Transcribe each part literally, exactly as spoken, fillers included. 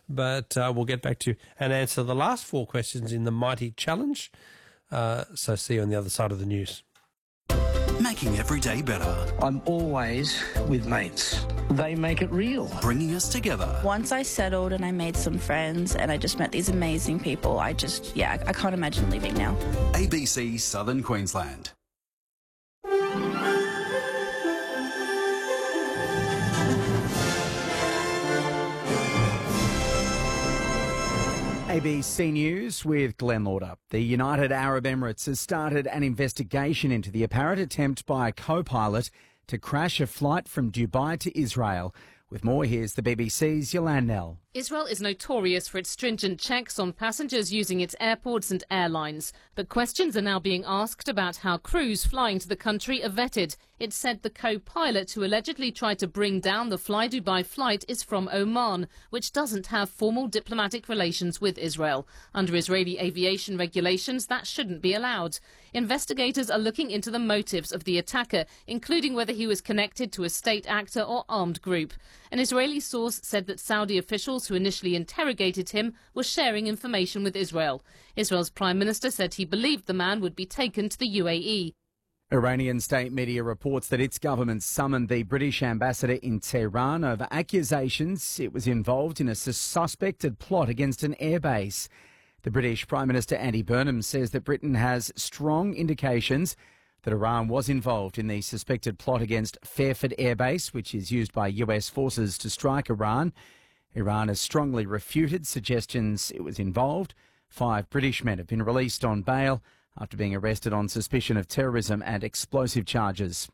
but uh, we'll get back to you and answer the last four questions in the Mighty Challenge. Uh, so see you on the other side of the news. Making every day better. I'm always with mates. They make it real. Bringing us together. Once I settled and I made some friends and I just met these amazing people, I just, yeah, I can't imagine leaving now. A B C Southern Queensland. A B C News with Glenn Lauder. The United Arab Emirates has started an investigation into the apparent attempt by a co-pilot to crash a flight from Dubai to Israel. With more, here's the B B C's Yolande Nell. Israel is notorious for its stringent checks on passengers using its airports and airlines. But questions are now being asked about how crews flying to the country are vetted. It said the co-pilot who allegedly tried to bring down the Fly Dubai flight is from Oman, which doesn't have formal diplomatic relations with Israel. Under Israeli aviation regulations, that shouldn't be allowed. Investigators are looking into the motives of the attacker, including whether he was connected to a state actor or armed group. An Israeli source said that Saudi officials who initially interrogated him were sharing information with Israel. Israel's Prime Minister said he believed the man would be taken to the U A E. Iranian state media reports that its government summoned the British ambassador in Tehran over accusations it was involved in a suspected plot against an airbase. The British Prime Minister Andy Burnham says that Britain has strong indications that Iran was involved in the suspected plot against Fairford Air Base, which is used by U S forces to strike Iran. Iran has strongly refuted suggestions it was involved. Five British men have been released on bail after being arrested on suspicion of terrorism and explosive charges.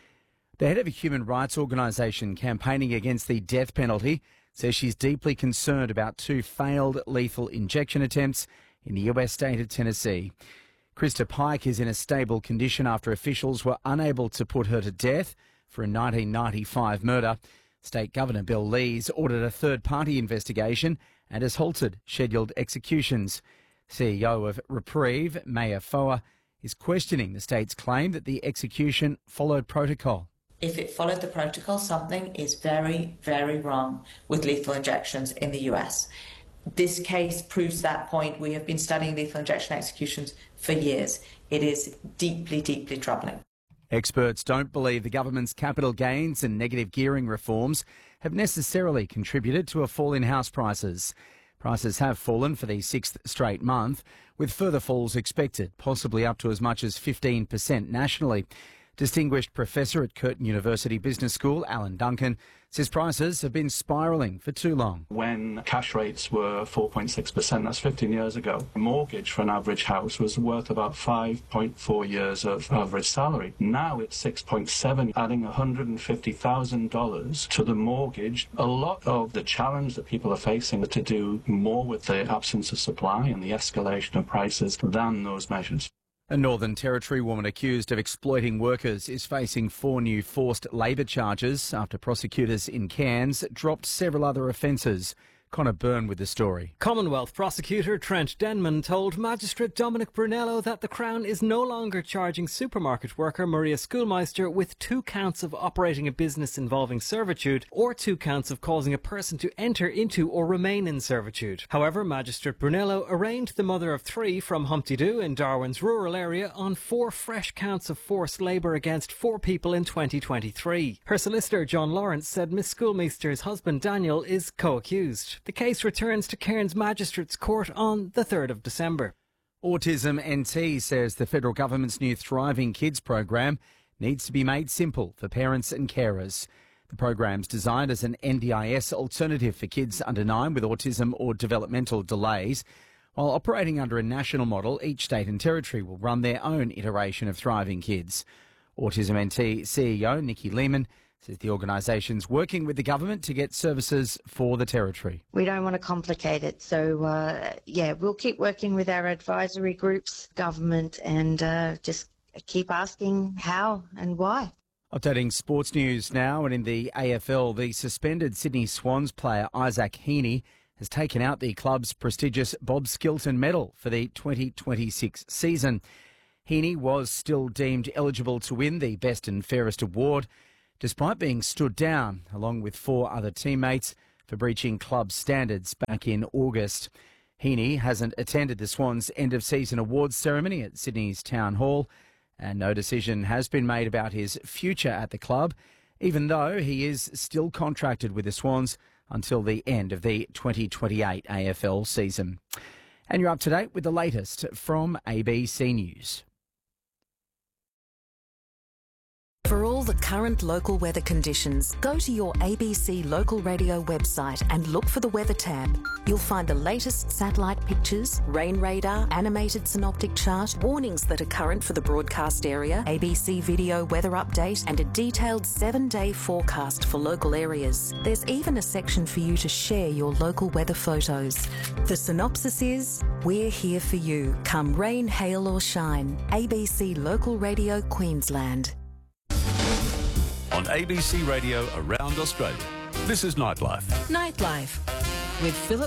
The head of a human rights organisation campaigning against the death penalty says she's deeply concerned about two failed lethal injection attempts in the U S state of Tennessee. Krista Pike is in a stable condition after officials were unable to put her to death for a nineteen ninety-five murder. State Governor Bill Lees ordered a third-party investigation and has halted scheduled executions. C E O of Reprieve, Maya Foa, is questioning the state's claim that the execution followed protocol. If it followed the protocol, something is very, very wrong with lethal injections in the U S. This case proves that point. We have been studying lethal injection executions for years. It is deeply, deeply troubling. Experts don't believe the government's capital gains and negative gearing reforms have necessarily contributed to a fall in house prices. Prices have fallen for the sixth straight month, with further falls expected, possibly up to as much as fifteen percent nationally. Distinguished Professor at Curtin University Business School, Alan Duncan, says prices have been spiralling for too long. When cash rates were four point six percent, that's fifteen years ago, a mortgage for an average house was worth about five point four years of average salary. Now it's six point seven, adding one hundred fifty thousand dollars to the mortgage. A lot of the challenge that people are facing is to do more with the absence of supply and the escalation of prices than those measures. A Northern Territory woman accused of exploiting workers is facing four new forced labour charges after prosecutors in Cairns dropped several other offences. Connor Byrne with the story. Commonwealth prosecutor Trent Denman told Magistrate Dominic Brunello that the Crown is no longer charging supermarket worker Maria Schoolmeister with two counts of operating a business involving servitude or two counts of causing a person to enter into or remain in servitude. However, Magistrate Brunello arraigned the mother of three from Humpty Doo in Darwin's rural area on four fresh counts of forced labour against four people in twenty twenty-three. Her solicitor John Lawrence said Miss Schoolmeister's husband Daniel is co-accused. The case returns to Cairns Magistrates Court on the third of December. Autism N T says the federal government's new Thriving Kids program needs to be made simple for parents and carers. The program's designed as an N D I S alternative for kids under nine with autism or developmental delays. While operating under a national model, each state and territory will run their own iteration of Thriving Kids. Autism N T C E O Nikki Lehman says the organisation's working with the government to get services for the territory. We don't want to complicate it, so uh, yeah, we'll keep working with our advisory groups, government, and uh, just keep asking how and why. Updating sports news now, and in the A F L, the suspended Sydney Swans player Isaac Heaney has taken out the club's prestigious Bob Skilton medal for the twenty twenty-six season. Heaney was still deemed eligible to win the Best and Fairest award, despite being stood down, along with four other teammates, for breaching club standards back in August. Heaney hasn't attended the Swans' end-of-season awards ceremony at Sydney's Town Hall, and no decision has been made about his future at the club, even though he is still contracted with the Swans until the end of the twenty twenty-eight A F L season. And you're up to date with the latest from A B C News. For all the current local weather conditions, go to your A B C local radio website and look for the weather tab. You'll find the latest satellite pictures, rain radar, animated synoptic chart, warnings that are current for the broadcast area, A B C video weather update, and a detailed seven-day forecast for local areas. There's even a section for you to share your local weather photos. The synopsis is, we're here for you, come rain, hail or shine. A B C Local Radio Queensland. On A B C Radio around Australia, this is Nightlife. Nightlife with Philip